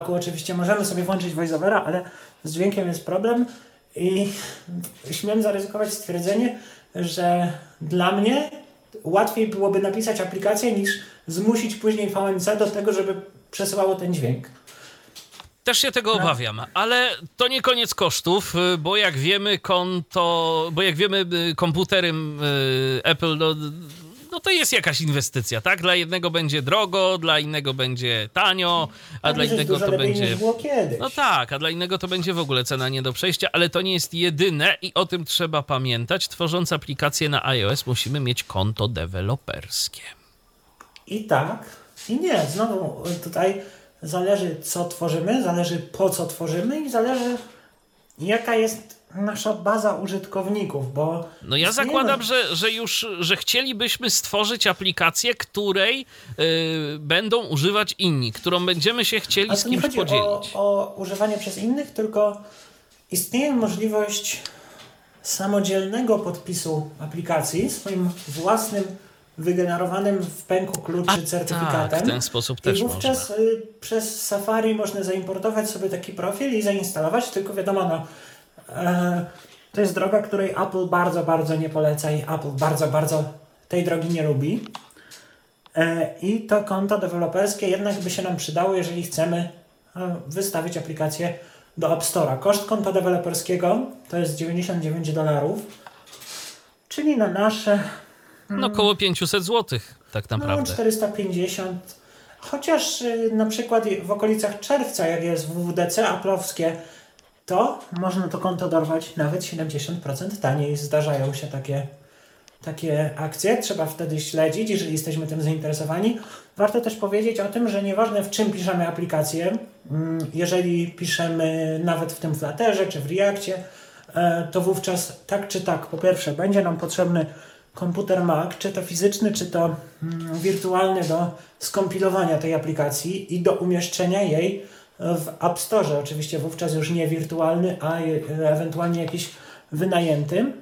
oczywiście możemy sobie włączyć voiceovera, ale z dźwiękiem jest problem i śmiem zaryzykować stwierdzenie, że dla mnie łatwiej byłoby napisać aplikację niż zmusić później VNC do tego, żeby przesyłało ten dźwięk. Też się tego obawiam, ale to nie koniec kosztów, bo jak wiemy komputery Apple, no to jest jakaś inwestycja, tak? Dla jednego będzie drogo, dla innego będzie tanio, a dla innego to będzie... Niż było kiedyś. No tak, a dla innego to będzie w ogóle cena nie do przejścia, ale to nie jest jedyne i o tym trzeba pamiętać. Tworząc aplikację na iOS musimy mieć konto deweloperskie. I tak, i nie. Znowu tutaj zależy co tworzymy, zależy po co tworzymy i zależy jaka jest nasza baza użytkowników, bo... No ja zakładam, że chcielibyśmy stworzyć aplikację, której będą używać inni, którą będziemy się chcieli z kimś podzielić. Nie chodzi o używanie przez innych, tylko istnieje możliwość samodzielnego podpisu aplikacji swoim własnym wygenerowanym w pęku kluczy certyfikatem. Tak, w ten sposób też i wówczas można. Przez Safari można zaimportować sobie taki profil i zainstalować, tylko wiadomo, to jest droga, której Apple bardzo, bardzo nie poleca i Apple bardzo, bardzo tej drogi nie lubi. I to konto deweloperskie jednak by się nam przydało, jeżeli chcemy wystawić aplikację do App Store'a. Koszt konta deweloperskiego to jest $99, czyli na nasze... No około 500 zł tak naprawdę. No 450. Chociaż na przykład w okolicach czerwca, jak jest WWDC aplowskie, to można to konto dorwać nawet 70% taniej. Zdarzają się takie akcje. Trzeba wtedy śledzić, jeżeli jesteśmy tym zainteresowani. Warto też powiedzieć o tym, że nieważne w czym piszemy aplikację, jeżeli piszemy nawet w tym Flutterze czy w Reactie, to wówczas tak czy tak, po pierwsze będzie nam potrzebny komputer Mac, czy to fizyczny, czy to wirtualny do skompilowania tej aplikacji i do umieszczenia jej w App Store. Oczywiście wówczas już nie wirtualny, a ewentualnie jakiś wynajęty.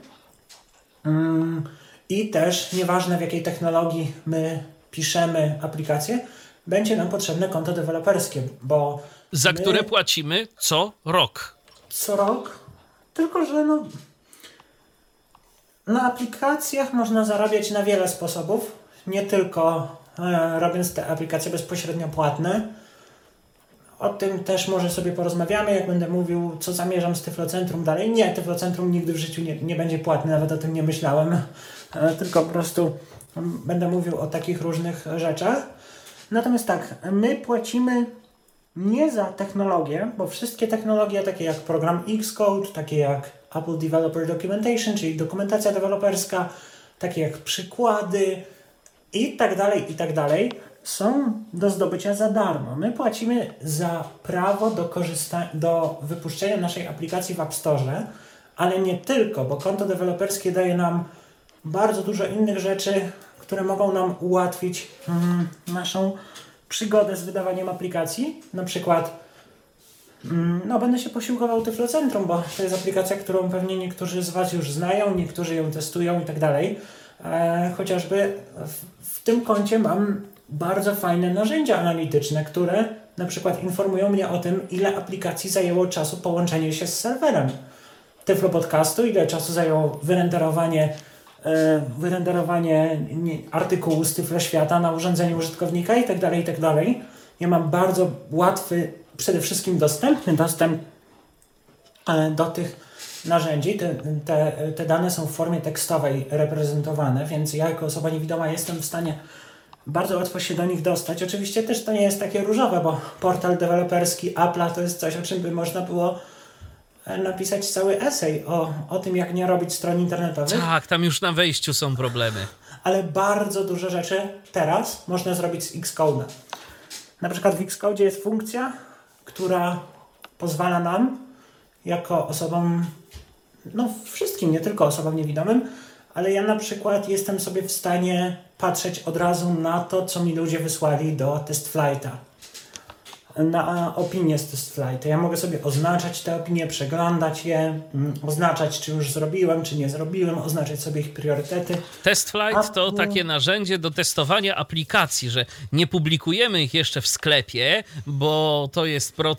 I też nieważne w jakiej technologii my piszemy aplikację, będzie nam potrzebne konto deweloperskie, bo za które płacimy co rok. Co rok, tylko że na aplikacjach można zarabiać na wiele sposobów, nie tylko robiąc te aplikacje bezpośrednio płatne. O tym też może sobie porozmawiamy, jak będę mówił, co zamierzam z Tyflocentrum dalej. Nie, Tyflocentrum nigdy w życiu nie będzie płatne, nawet o tym nie myślałem, tylko po prostu będę mówił o takich różnych rzeczach. Natomiast tak, my płacimy nie za technologię, bo wszystkie technologie, takie jak program Xcode, takie jak Apple Developer Documentation, czyli dokumentacja deweloperska, takie jak przykłady i tak dalej, są do zdobycia za darmo. My płacimy za prawo do wypuszczenia naszej aplikacji w App Store, ale nie tylko, bo konto deweloperskie daje nam bardzo dużo innych rzeczy, które mogą nam ułatwić naszą przygodę z wydawaniem aplikacji. Na przykład będę się posiłkował Tyflocentrum, bo to jest aplikacja, którą pewnie niektórzy z Was już znają, niektórzy ją testują i tak dalej. Chociażby w tym koncie mam bardzo fajne narzędzia analityczne, które na przykład informują mnie o tym, ile aplikacji zajęło czasu połączenie się z serwerem Tyflo Podcastu, ile czasu zajęło wyrenderowanie artykułu z Tyflo Świata na urządzeniu użytkownika i tak dalej. Ja mam bardzo łatwy, przede wszystkim dostępny dostęp do tych narzędzi. Te dane są w formie tekstowej reprezentowane, więc ja jako osoba niewidoma jestem w stanie bardzo łatwo się do nich dostać. Oczywiście też to nie jest takie różowe, bo portal deweloperski Apple'a to jest coś, o czym by można było napisać cały esej o tym, jak nie robić stron internetowych. Tak, tam już na wejściu są problemy. Ale bardzo dużo rzeczy teraz można zrobić z Xcode'a. Na przykład w Xcode jest funkcja, która pozwala nam, jako osobom, wszystkim, nie tylko osobom niewidomym, ale ja na przykład jestem sobie w stanie patrzeć od razu na to, co mi ludzie wysłali do TestFlighta. na opinie z TestFlight. Ja mogę sobie oznaczać te opinie, przeglądać je, oznaczać, czy już zrobiłem, czy nie zrobiłem, oznaczać sobie ich priorytety. TestFlight to takie narzędzie do testowania aplikacji, że nie publikujemy ich jeszcze w sklepie, bo to jest